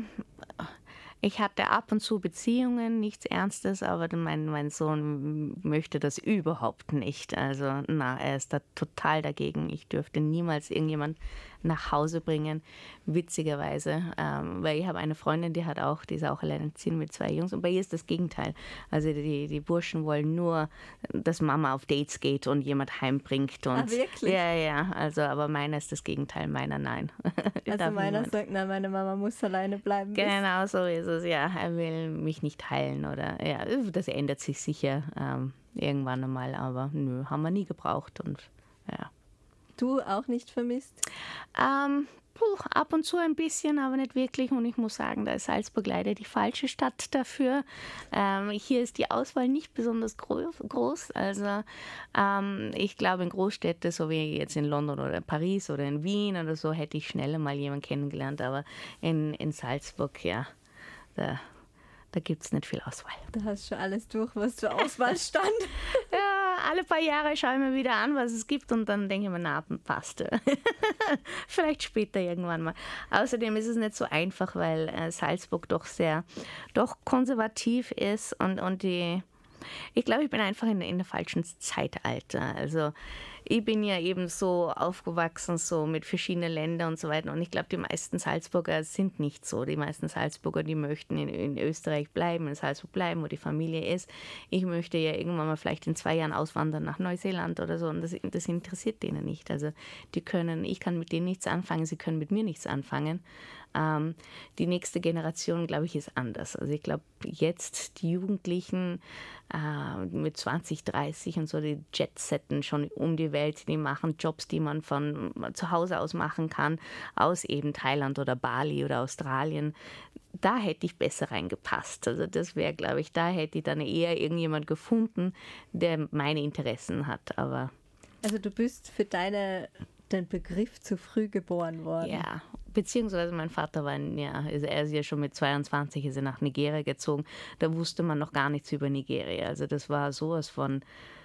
ich hatte ab und zu Beziehungen, nichts Ernstes, aber mein, mein Sohn möchte das überhaupt nicht. Also na, er ist da total dagegen. Ich dürfte niemals irgendjemand nach Hause bringen, witzigerweise. Ähm, weil ich habe eine Freundin, die hat auch, die ist auch alleinerziehend mit zwei Jungs und bei ihr ist das Gegenteil. Also die, die Burschen wollen nur, dass Mama auf Dates geht und jemand heimbringt. Und, ah, wirklich? Ja, ja, also aber meiner ist das Gegenteil, meiner nein. Also meiner niemand. sagt, na, meine Mama muss alleine bleiben. Genau, so ist es, ja. Er will mich nicht heilen oder, ja, das ändert sich sicher ähm, irgendwann einmal, aber nö, haben wir nie gebraucht und ja. Du auch nicht vermisst? Ähm, puh, ab und zu ein bisschen, aber nicht wirklich. Und ich muss sagen, da ist Salzburg leider die falsche Stadt dafür. Ähm, hier ist die Auswahl nicht besonders gro- groß. Also ähm, ich glaube, in Großstädten, so wie jetzt in London oder Paris oder in Wien oder so, hätte ich schneller mal jemanden kennengelernt. Aber in, in Salzburg, ja, da, da gibt es nicht viel Auswahl. Da hast du schon alles durch, was zur Auswahl stand. Ja, alle paar Jahre schaue ich mir wieder an, was es gibt und dann denke ich mir, na, passt. Vielleicht später irgendwann mal. Außerdem ist es nicht so einfach, weil äh, Salzburg doch sehr, doch konservativ ist und, und die, ich glaube, ich bin einfach in, in der falschen Zeitalter. Also ich bin ja eben so aufgewachsen, so mit verschiedenen Ländern und so weiter. Und ich glaube, die meisten Salzburger sind nicht so. Die meisten Salzburger, die möchten in, in Österreich bleiben, in Salzburg bleiben, wo die Familie ist. Ich möchte ja irgendwann mal vielleicht in zwei Jahren auswandern nach Neuseeland oder so. Und das, das interessiert denen nicht. Also die können, ich kann mit denen nichts anfangen, sie können mit mir nichts anfangen. Ähm, die nächste Generation, glaube ich, ist anders. Also ich glaube, jetzt die Jugendlichen äh, mit zwanzig, dreißig und so, die Jet-Setten schon um die Welt, die machen Jobs, die man von zu Hause aus machen kann, aus eben Thailand oder Bali oder Australien. Da hätte ich besser reingepasst. Also das wäre, glaube ich, da hätte ich dann eher irgendjemand gefunden, der meine Interessen hat. Aber also du bist für deine, den Begriff zu früh geboren worden. Ja, beziehungsweise mein Vater war, ja, er ist ja schon mit zweiundzwanzig ist er nach Nigeria gezogen. Da wusste man noch gar nichts über Nigeria. Also das war sowas von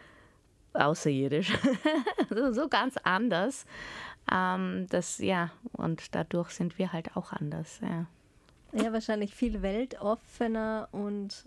außerirdisch, so, so ganz anders. Ähm, das, ja, und dadurch sind wir halt auch anders. Ja, ja, wahrscheinlich viel weltoffener und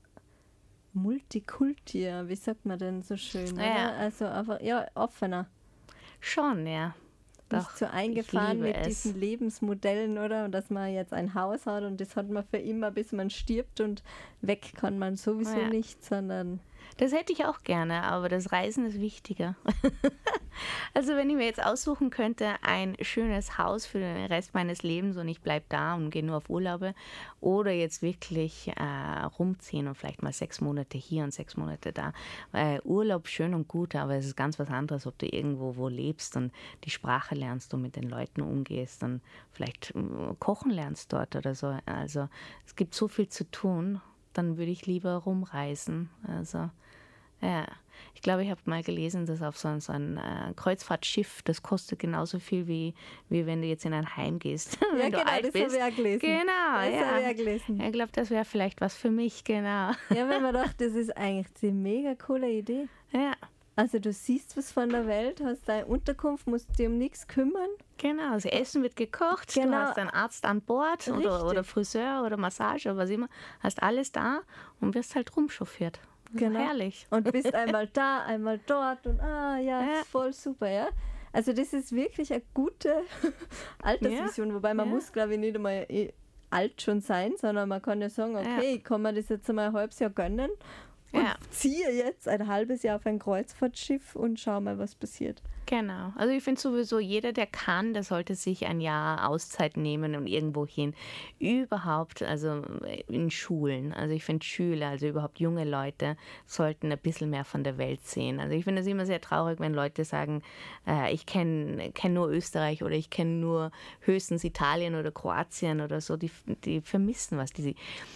Multikulti, wie sagt man denn so schön? Ja. Oder? Also einfach, ja, offener. Schon, ja. Nicht Doch, so eingefahren mit es. diesen Lebensmodellen, oder? Und dass man jetzt ein Haus hat und das hat man für immer, bis man stirbt und weg kann man sowieso Ja. nicht, sondern... Das hätte ich auch gerne, aber das Reisen ist wichtiger. Also wenn ich mir jetzt aussuchen könnte, ein schönes Haus für den Rest meines Lebens und ich bleibe da und gehe nur auf Urlaube oder jetzt wirklich äh, rumziehen und vielleicht mal sechs Monate hier und sechs Monate da. Weil Urlaub schön und gut, aber es ist ganz was anderes, ob du irgendwo wo lebst und die Sprache lernst und mit den Leuten umgehst und vielleicht äh, kochen lernst dort oder so. Also es gibt so viel zu tun, dann würde ich lieber rumreisen. Also ja, ich glaube, ich habe mal gelesen, dass auf so ein, so ein äh, Kreuzfahrtschiff, das kostet genauso viel, wie, wie wenn du jetzt in ein Heim gehst, wenn Ja, du genau, alt das bist. habe ich auch gelesen. Genau, Das ja. habe ich auch gelesen. Ich glaube, das wäre vielleicht was für mich, genau. Ja, wenn man dachte, das ist eigentlich eine mega coole Idee. Ja, Also du siehst was von der Welt, hast deine Unterkunft, musst dich um nichts kümmern. genau. Das Essen wird gekocht, du Genau. hast einen Arzt an Bord oder, Richtig. oder Friseur oder Massage oder was immer. Hast alles da und wirst halt rumchauffiert. Genau. Herrlich. Und bist einmal da, einmal dort und ah ja, Ja. voll super, ja. Also das ist wirklich eine gute Altersvision, wobei man Ja. muss, glaube ich, nicht einmal eh alt schon sein, sondern man kann ja sagen, okay, ich kann mir das jetzt einmal ein halbes Jahr gönnen und ja. ziehe jetzt ein halbes Jahr auf ein Kreuzfahrtschiff und schau mal, was passiert. Genau. Also ich finde sowieso, jeder, der kann, der sollte sich ein Jahr Auszeit nehmen und irgendwo hin. Überhaupt, also in Schulen. Also ich finde Schüler, also überhaupt junge Leute, sollten ein bisschen mehr von der Welt sehen. Also ich finde es immer sehr traurig, wenn Leute sagen, äh, ich kenne kenn nur Österreich oder ich kenne nur höchstens Italien oder Kroatien oder so. Die, die vermissen was. Die,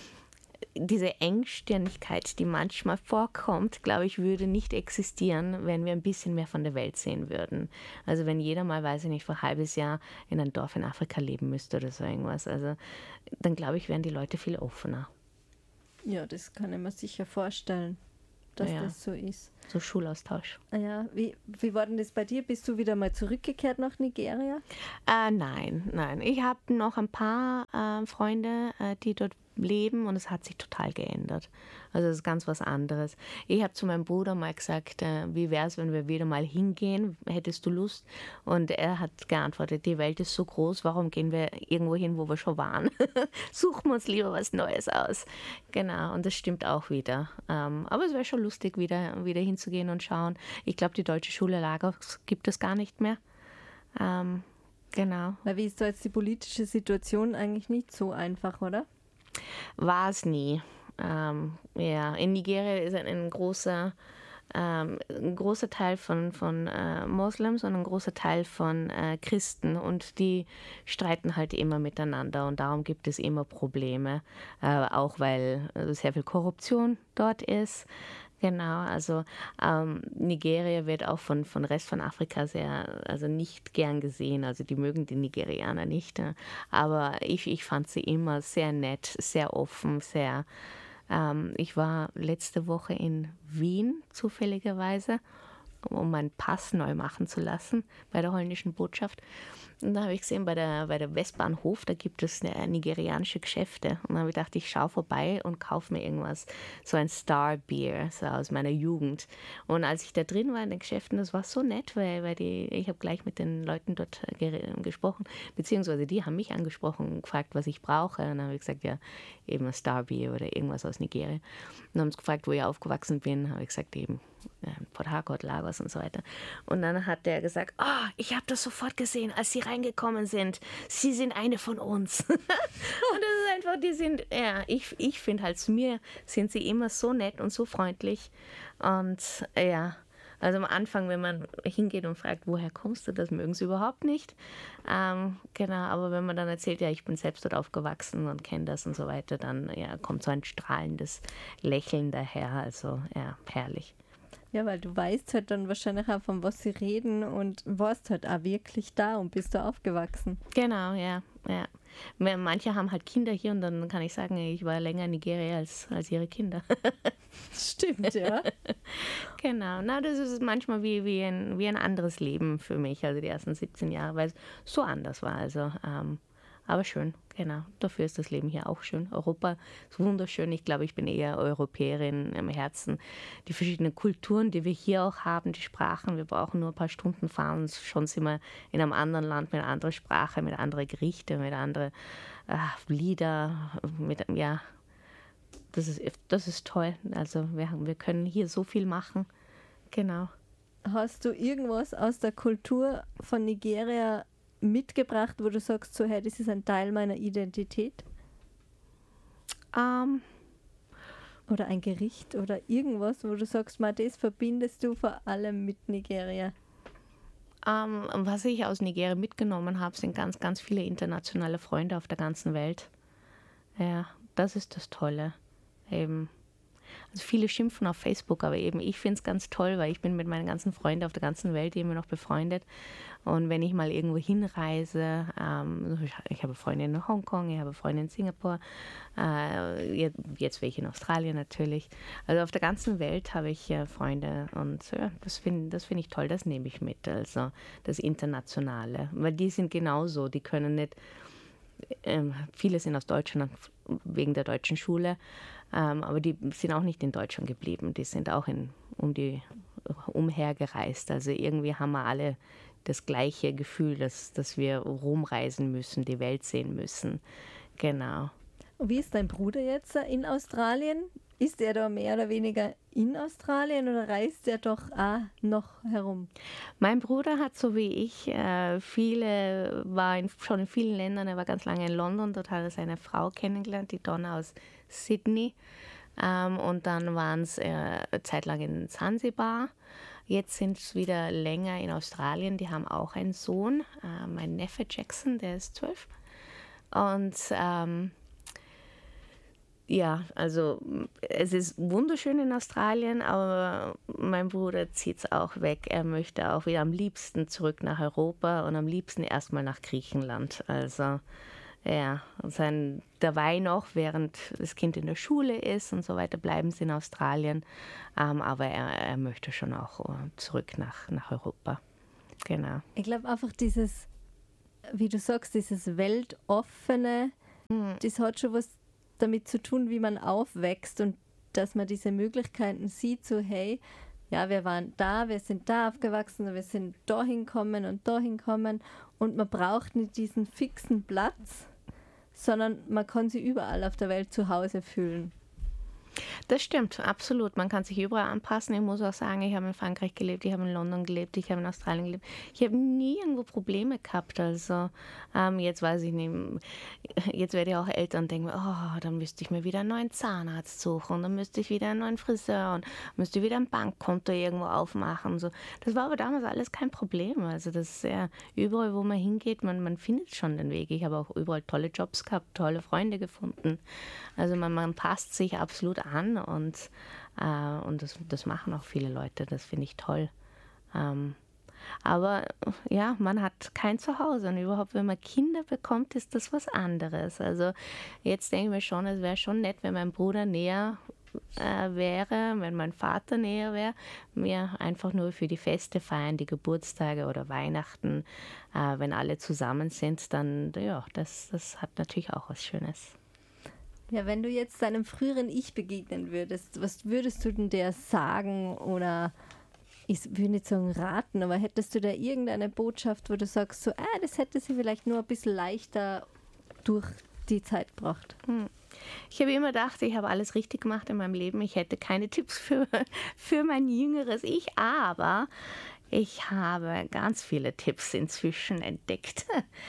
diese Engstirnigkeit, die manchmal vorkommt, glaube ich, würde nicht existieren, wenn wir ein bisschen mehr von der Welt sehen würden. Also wenn jeder mal, weiß ich nicht, für ein halbes Jahr in einem Dorf in Afrika leben müsste oder so irgendwas. Also dann, glaube ich, wären die Leute viel offener. Ja, das kann ich mir sicher vorstellen, dass ja. das so ist. So Schulaustausch. Ja, wie, wie war denn das bei dir? Bist du wieder mal zurückgekehrt nach Nigeria? Äh, nein, nein. Ich habe noch ein paar äh, Freunde, äh, die dort leben und es hat sich total geändert. Also es ist ganz was anderes. Ich habe zu meinem Bruder mal gesagt, äh, wie wäre es, wenn wir wieder mal hingehen? Hättest du Lust? Und er hat geantwortet, die Welt ist so groß, warum gehen wir irgendwo hin, wo wir schon waren? Suchen wir uns lieber was Neues aus. Genau, und das stimmt auch wieder. Ähm, aber es wäre schon lustig, wieder, wieder hinzugehen und schauen. Ich glaube, die deutsche Schule Lagos gibt es gar nicht mehr. Ähm, genau. Weil wie ist da jetzt die politische Situation eigentlich nicht so einfach, oder? War es nie. Ähm, ja, in Nigeria ist ein, ein großer, ähm, ein großer Teil von, von äh, Moslems und ein großer Teil von äh, Christen und die streiten halt immer miteinander und darum gibt es immer Probleme, äh, auch weil äh, sehr viel Korruption dort ist. Genau, also ähm, Nigeria wird auch von, von Rest von Afrika sehr, also nicht gern gesehen. Also die mögen die Nigerianer nicht. Äh, aber ich, ich fand sie immer sehr nett, sehr offen, sehr. Ähm, ich war letzte Woche in Wien zufälligerweise, um meinen Pass neu machen zu lassen bei der holländischen Botschaft. Und da habe ich gesehen, bei der, bei der Westbahnhof, da gibt es eine, nigerianische Geschäfte. Und dann habe ich gedacht, ich schaue vorbei und kaufe mir irgendwas, so ein Star Beer, so aus meiner Jugend. Und als ich da drin war in den Geschäften, das war so nett, weil, weil die, ich habe gleich mit den Leuten dort ge- gesprochen, beziehungsweise die haben mich angesprochen und gefragt, was ich brauche. Und dann habe ich gesagt, ja, eben ein Star Beer oder irgendwas aus Nigeria. Und dann haben sie gefragt, wo ich aufgewachsen bin, habe ich gesagt, eben Port Harcourt, Lagos und so weiter. Und dann hat der gesagt, oh, ich habe das sofort gesehen, als sie reingekommen sind. Sie sind eine von uns. Und das ist einfach, die sind, ja, ich, ich finde halt, zu mir sind sie immer so nett und so freundlich. Und ja, also am Anfang, wenn man hingeht und fragt, woher kommst du, das mögen sie überhaupt nicht. Ähm, genau, aber wenn man dann erzählt, ja, ich bin selbst dort aufgewachsen und kenne das und so weiter, dann ja, kommt so ein strahlendes Lächeln daher. Also ja, herrlich. Ja, weil du weißt halt dann wahrscheinlich auch, von was sie reden und warst halt auch wirklich da und bist da aufgewachsen. Genau, ja, ja. Manche haben halt Kinder hier und dann kann ich sagen, ich war länger in Nigeria als, als ihre Kinder. Stimmt, ja. Genau, na, das ist manchmal wie, wie, ein, wie ein anderes Leben für mich, also die ersten siebzehn Jahre, weil es so anders war, also ähm, aber schön, genau. Dafür ist das Leben hier auch schön. Europa ist wunderschön. Ich glaube, ich bin eher Europäerin im Herzen. Die verschiedenen Kulturen, die wir hier auch haben, die Sprachen, wir brauchen nur ein paar Stunden fahren und schon sind wir in einem anderen Land mit einer anderen Sprache, mit anderen Gerichten, mit anderen äh, Lieder, mit, ja, das ist, das ist toll. Also wir, wir können hier so viel machen. Genau. Hast du irgendwas aus der Kultur von Nigeria mitgebracht, wo du sagst, so, hey, das ist ein Teil meiner Identität? Um, oder ein Gericht oder irgendwas, wo du sagst, mal, das verbindest du vor allem mit Nigeria? Um, was ich aus Nigeria mitgenommen habe, sind ganz, ganz viele internationale Freunde auf der ganzen Welt. Ja, das ist das Tolle. Eben. Also viele schimpfen auf Facebook, aber eben ich finde es ganz toll, weil ich bin mit meinen ganzen Freunden auf der ganzen Welt immer noch befreundet. Und wenn ich mal irgendwo hinreise, ähm, ich habe Freunde in Hongkong, ich habe Freunde in Singapur, äh, jetzt, jetzt welche in Australien natürlich. Also auf der ganzen Welt habe ich äh, Freunde und ja, das finde das find ich toll, das nehme ich mit, also das Internationale. Weil die sind genauso, die können nicht, ähm, viele sind aus Deutschland wegen der deutschen Schule, ähm, aber die sind auch nicht in Deutschland geblieben, die sind auch in, um die umhergereist. Also irgendwie haben wir alle das gleiche Gefühl, dass, dass wir rumreisen müssen, die Welt sehen müssen. Genau. Und wie ist dein Bruder jetzt in Australien? ist er da mehr oder weniger in Australien oder reist er doch auch noch herum? Mein Bruder hat so wie ich äh, viele, war in, schon in vielen Ländern, er war ganz lange in London, dort hat er seine Frau kennengelernt, die Donna aus Sydney. Ähm, und dann waren es äh, eine Zeit lang in Zanzibar. Jetzt sind es wieder länger in Australien, die haben auch einen Sohn, äh, mein Neffe Jackson, der ist zwölf. Und ähm, ja, also es ist wunderschön in Australien, aber mein Bruder zieht es auch weg. Er möchte auch wieder am liebsten zurück nach Europa und am liebsten erstmal nach Griechenland. Also ja, sein, dabei noch, während das Kind in der Schule ist und so weiter, bleiben sie in Australien. Ähm, aber er, er möchte schon auch zurück nach, nach Europa. Genau. Ich glaube einfach dieses, wie du sagst, dieses Weltoffene, hm. das hat schon was damit zu tun, wie man aufwächst und dass man diese Möglichkeiten sieht, so hey, ja, wir waren da, wir sind da aufgewachsen, wir sind da hinkommen und da hinkommen und man braucht nicht diesen fixen Platz, sondern man kann sich überall auf der Welt zu Hause fühlen. Das stimmt, absolut. Man kann sich überall anpassen. Ich muss auch sagen, ich habe in Frankreich gelebt, ich habe in London gelebt, ich habe in Australien gelebt. Ich habe nie irgendwo Probleme gehabt. Also ähm, jetzt weiß ich nicht, jetzt werde ich auch älter und denke mir, oh, dann müsste ich mir wieder einen neuen Zahnarzt suchen und dann müsste ich wieder einen neuen Friseur und müsste wieder ein Bankkonto irgendwo aufmachen. So. Das war aber damals alles kein Problem. Also das ist ja überall, wo man hingeht, man, man findet schon den Weg. Ich habe auch überall tolle Jobs gehabt, tolle Freunde gefunden. Also man, man passt sich absolut an und, äh, und das, das machen auch viele Leute, das finde ich toll. Ähm, aber ja, man hat kein Zuhause und überhaupt, wenn man Kinder bekommt, ist das was anderes. Also jetzt denke ich mir schon, es wäre schon nett, wenn mein Bruder näher äh, wäre, wenn mein Vater näher wäre, mir einfach nur für die Feste feiern, die Geburtstage oder Weihnachten, äh, wenn alle zusammen sind, dann ja, das, das hat natürlich auch was Schönes. Ja, wenn du jetzt deinem früheren Ich begegnen würdest, was würdest du denn der sagen oder, ich würde nicht sagen raten, aber hättest du da irgendeine Botschaft, wo du sagst, so, ah, das hätte sie vielleicht nur ein bisschen leichter durch die Zeit gebracht? Hm. Ich habe immer gedacht, ich habe alles richtig gemacht in meinem Leben. Ich hätte keine Tipps für, für mein jüngeres Ich, aber ich habe ganz viele Tipps inzwischen entdeckt.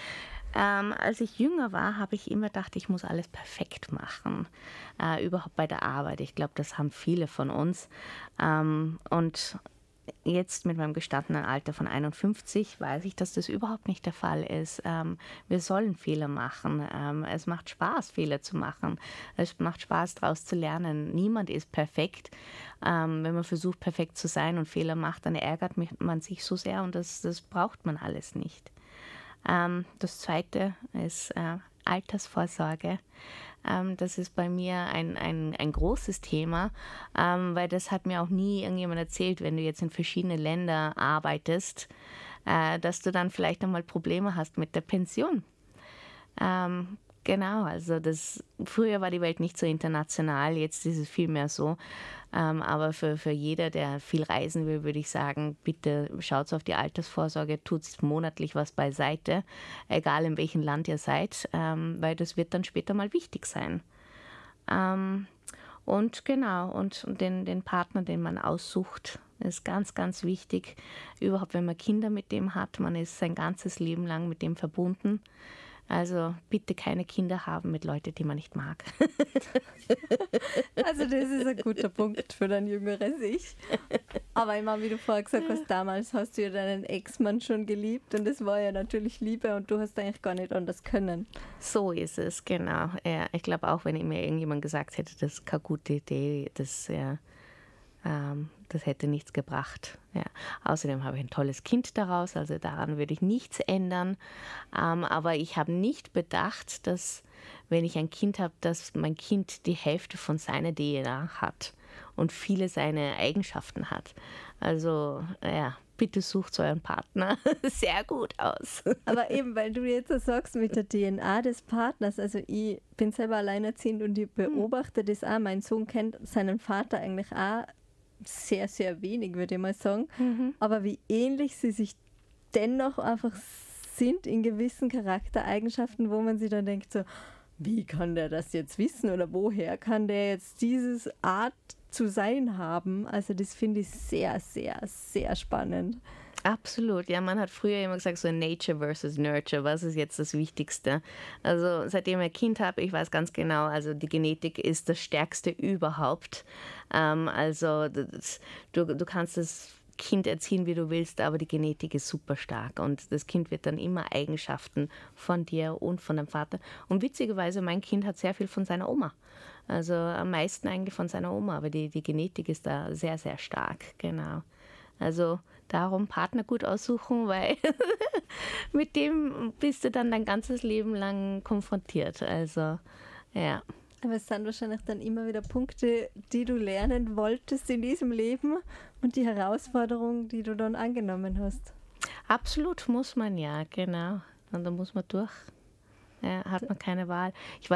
Ähm, als ich jünger war, habe ich immer gedacht, ich muss alles perfekt machen, äh, überhaupt bei der Arbeit. Ich glaube, das haben viele von uns. Ähm, und jetzt mit meinem gestandenen Alter von einundfünfzig weiß ich, dass das überhaupt nicht der Fall ist. Ähm, wir sollen Fehler machen. Ähm, es macht Spaß, Fehler zu machen. Es macht Spaß, daraus zu lernen. Niemand ist perfekt. Ähm, wenn man versucht, perfekt zu sein und Fehler macht, dann ärgert man sich so sehr und das, das braucht man alles nicht. Ähm, das Zweite ist äh, Altersvorsorge. Ähm, das ist bei mir ein, ein, ein großes Thema, ähm, weil das hat mir auch nie irgendjemand erzählt, wenn du jetzt in verschiedene Länder arbeitest, äh, dass du dann vielleicht nochmal Probleme hast mit der Pension. Ähm, genau, also das, früher war die Welt nicht so international, jetzt ist es viel mehr so. Ähm, aber für, für jeder, der viel reisen will, würde ich sagen, bitte schaut auf die Altersvorsorge, tut monatlich was beiseite, egal in welchem Land ihr seid, ähm, weil das wird dann später mal wichtig sein. Ähm, und genau, und den, den Partner, den man aussucht, ist ganz, ganz wichtig. Überhaupt, wenn man Kinder mit dem hat, man ist sein ganzes Leben lang mit dem verbunden. Also bitte keine Kinder haben mit Leuten, die man nicht mag. Also das ist ein guter Punkt für dein jüngeres Ich. Aber ich meine, wie du vorher gesagt hast, damals hast du ja deinen Ex-Mann schon geliebt und das war ja natürlich Liebe und du hast eigentlich gar nicht anders können. So ist es, genau. Ja, ich glaube auch, wenn mir irgendjemand gesagt hätte, das ist keine gute Idee, das ja, ähm, das hätte nichts gebracht. Ja. Außerdem habe ich ein tolles Kind daraus, also daran würde ich nichts ändern. Ähm, aber ich habe nicht bedacht, dass, wenn ich ein Kind habe, dass mein Kind die Hälfte von seiner D N A hat und viele seine Eigenschaften hat. Also, ja, bitte sucht euren Partner sehr gut aus. Aber eben, weil du jetzt so sagst mit der D N A des Partners, also ich bin selber alleinerziehend und ich beobachte hm. das auch. Mein Sohn kennt seinen Vater eigentlich auch sehr, sehr wenig, würde ich mal sagen. Mhm. Aber wie ähnlich sie sich dennoch einfach sind in gewissen Charaktereigenschaften, wo man sich dann denkt so, wie kann der das jetzt wissen oder woher kann der jetzt dieses Art zu sein haben? Also das finde ich sehr, sehr, sehr spannend. Absolut, ja, man hat früher immer gesagt, so Nature versus Nurture, was ist jetzt das Wichtigste? Also seitdem ich ein Kind habe, ich weiß ganz genau, also die Genetik ist das Stärkste überhaupt. Ähm, also das, du, du kannst das Kind erziehen, wie du willst, aber die Genetik ist super stark und das Kind wird dann immer Eigenschaften von dir und von deinem Vater. Und witzigerweise, mein Kind hat sehr viel von seiner Oma. Also am meisten eigentlich von seiner Oma, aber die, die Genetik ist da sehr, sehr stark, genau. Also darum Partner gut aussuchen, weil mit dem bist du dann dein ganzes Leben lang konfrontiert. Also, ja. Aber es sind wahrscheinlich dann immer wieder Punkte, die du lernen wolltest in diesem Leben und die Herausforderung, die du dann angenommen hast. Absolut muss man ja, genau. Und da muss man durch. Ja, hat man keine Wahl. Ich